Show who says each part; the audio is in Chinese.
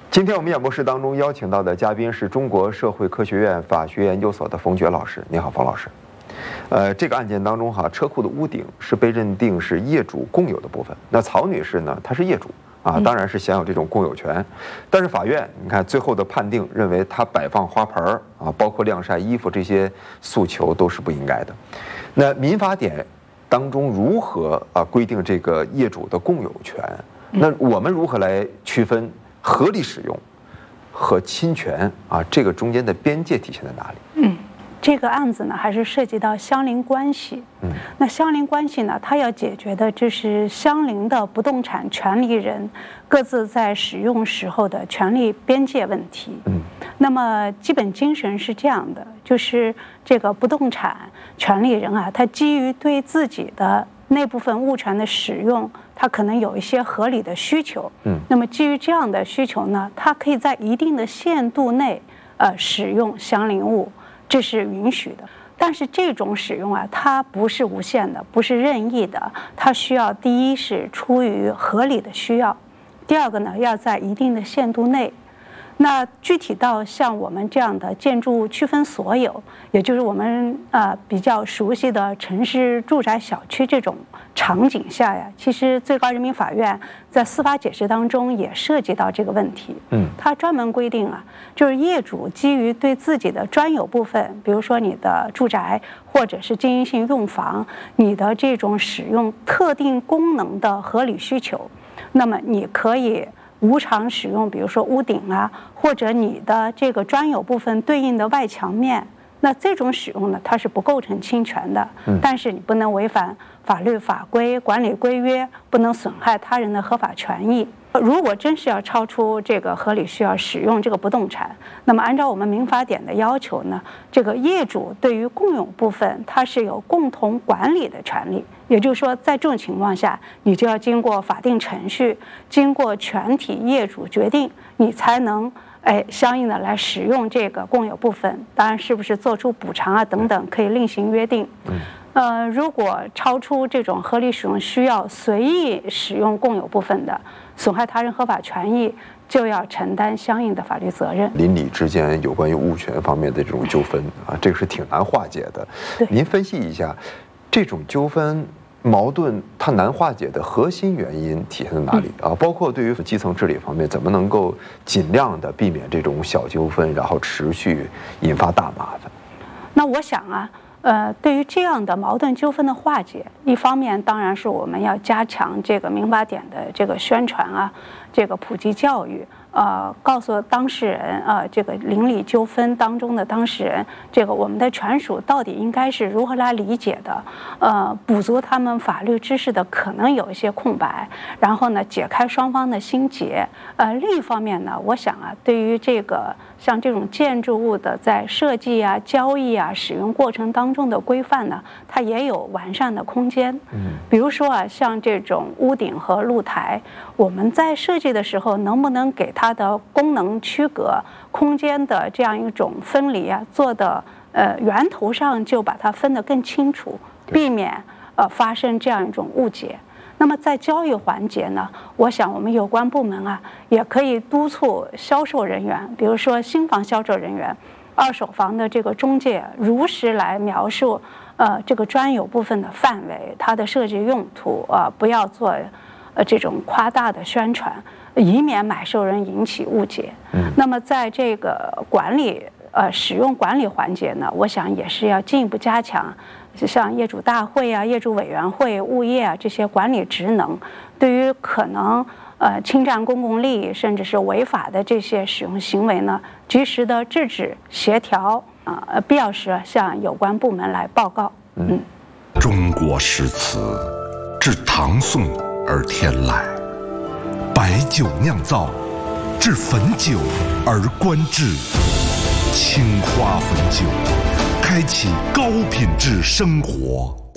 Speaker 1: 今天我们演播室当中邀请到的嘉宾是中国社会科学院法学研究所的冯珏老师。你好，冯老师。这个案件当中车库的屋顶是被认定是业主共有的部分。那曹女士呢，她是业主当然是享有这种共有权。但是法院你看最后的判定认为，她摆放花盆包括晾晒衣服这些诉求都是不应该的。那民法典当中如何规定这个业主的共有权？那我们如何来区分合理使用和侵权这个中间的边界体现在哪里？
Speaker 2: 这个案子呢，还是涉及到相邻关系。那相邻关系呢，它要解决的就是相邻的不动产权利人各自在使用时候的权利边界问题。那么基本精神是这样的，就是这个不动产权利人他基于对自己的那部分物权的使用，他可能有一些合理的需求。那么基于这样的需求呢，他可以在一定的限度内使用相邻物，这是允许的。但是这种使用它不是无限的，不是任意的，它需要第一是出于合理的需要，第二个呢要在一定的限度内。那具体到像我们这样的建筑物区分所有，也就是我们比较熟悉的城市住宅小区这种场景下其实最高人民法院在司法解释当中也涉及到这个问题。它专门规定就是业主基于对自己的专有部分，比如说你的住宅或者是经营性用房，你的这种使用特定功能的合理需求，那么你可以无偿使用，比如说屋顶或者你的这个专有部分对应的外墙面，那这种使用呢，它是不构成侵权的。但是你不能违反法律法规、管理规约，不能损害他人的合法权益。如果真是要超出这个合理需要使用这个不动产，那么按照我们民法典的要求呢，这个业主对于共有部分它是有共同管理的权利。也就是说，在这种情况下，你就要经过法定程序，经过全体业主决定，你才能相应的来使用这个共有部分。当然，是不是做出补偿等等，可以另行约定。如果超出这种合理使用需要，随意使用共有部分的，损害他人合法权益，就要承担相应的法律责任。邻里之间有关于物权方面的这种纠纷这个是挺难化解的。您分析一下这种纠纷矛盾它难化解的核心原因体现在哪里包括对于基层治理方面，怎么能够尽量的避免这种小纠纷然后持续引发大麻烦？那我想对于这样的矛盾纠纷的化解，一方面当然是我们要加强这个民法典的这个宣传这个普及教育，告诉当事人这个邻里纠纷当中的当事人，这个我们的权属到底应该是如何来理解的，补足他们法律知识的可能有一些空白，然后呢解开双方的心结。另一方面呢，我想对于这个像这种建筑物的在设计交易使用过程当中的规范呢，它也有完善的空间。比如说像这种屋顶和露台，我们在设计的时候能不能给它的功能区隔、空间的这样一种分离做的源头上就把它分得更清楚，避免发生这样一种误解。那么在交易环节呢，我想我们有关部门也可以督促销售人员，比如说新房销售人员、二手房的这个中介，如实来描述这个专有部分的范围、它的设计用途不要做这种夸大的宣传，以免买受人引起误解。那么在这个管理使用管理环节呢，我想也是要进一步加强，像业主大会业主委员会、物业这些管理职能，对于可能侵占公共利益甚至是违法的这些使用行为呢，及时的制止、协调，必要时向有关部门来报告。
Speaker 3: 中国诗词自唐宋而天来，白酒酿造，至汾酒而观之。青花汾酒，开启高品质生活。